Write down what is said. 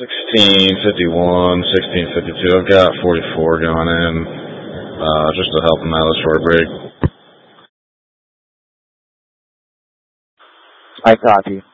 1651, 1652. I've got 44 going in, just to help them out of short break. I copy.